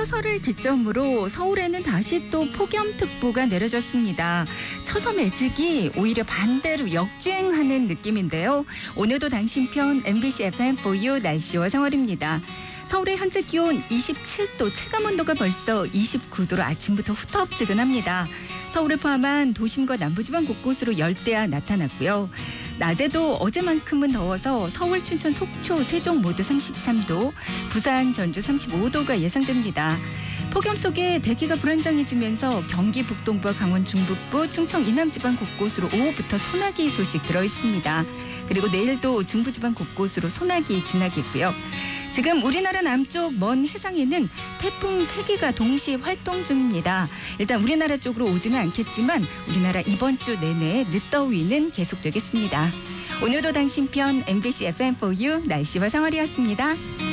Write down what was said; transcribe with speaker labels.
Speaker 1: 처서를 기점으로 서울에는 다시 또 폭염특보가 내려졌습니다. 처서 매직이 오히려 반대로 역주행하는 느낌인데요. 오늘도 당신 편 MBC FM4U 날씨와 생활입니다. 서울의 현재 기온 27도, 체감온도가 벌써 29도로 아침부터 후텁지근합니다. 서울을 포함한 도심과 남부지방 곳곳으로 열대야 나타났고요. 낮에도 어제만큼은 더워서 서울, 춘천, 속초, 세종 모두 33도, 부산, 전주 35도가 예상됩니다. 폭염 속에 대기가 불안정해지면서 경기 북동부와 강원 중북부, 충청 이남지방 곳곳으로 오후부터 소나기 소식 들어있습니다. 그리고 내일도 중부지방 곳곳으로 소나기 지나겠고요. 지금 우리나라 남쪽 먼 해상에는 태풍 3개가 동시에 활동 중입니다. 일단 우리나라 쪽으로 오지는 않겠지만 우리나라 이번 주 내내 늦더위는 계속되겠습니다. 오늘도 당신 편 MBC FM4U 날씨와 생활이었습니다.